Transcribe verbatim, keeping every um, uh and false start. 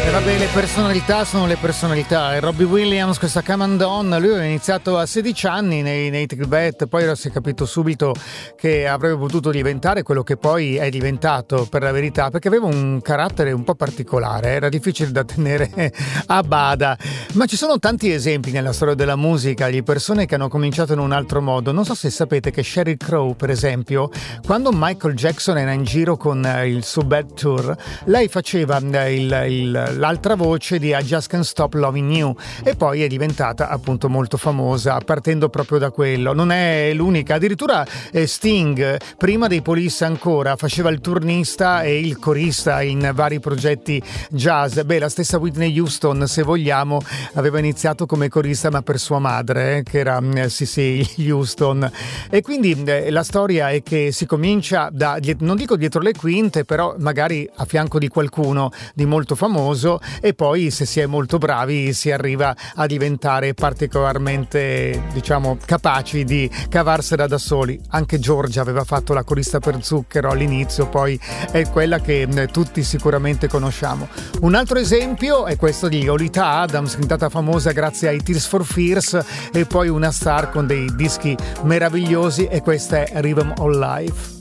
E vabbè, le personalità sono le personalità. E Robbie Williams, questa Come and On, lui aveva iniziato a sedici anni nei, nei Tibet, poi si è capito subito che avrebbe potuto diventare quello che poi è diventato, per la verità, perché aveva un carattere un po' particolare, era difficile da tenere a bada. Ma ci sono tanti esempi nella storia della musica di persone che hanno cominciato in un altro modo. Non so se sapete che Sheryl Crow, per esempio, quando Michael Jackson era in giro con il suo Bad Tour, lei faceva il, il l'altra voce di I Just Can't Stop Loving You, e poi è diventata appunto molto famosa partendo proprio da quello. Non è l'unica, addirittura Sting, prima dei Police ancora, faceva il turnista e il corista in vari progetti jazz. Beh, la stessa Whitney Houston, se vogliamo, aveva iniziato come corista ma per sua madre, eh, che era sì sì Houston. E quindi eh, la storia è che si comincia da, non dico dietro le quinte, però magari a fianco di qualcuno di molto famoso, e poi se si è molto bravi si arriva a diventare particolarmente, diciamo, capaci di cavarsela da soli. Anche Giorgia aveva fatto la corista per Zucchero all'inizio, poi è quella che tutti sicuramente conosciamo. Un altro esempio è questo di Olita Adams, diventata famosa grazie ai Tears for Fears e poi una star con dei dischi meravigliosi, e questa è Rhythm of Life.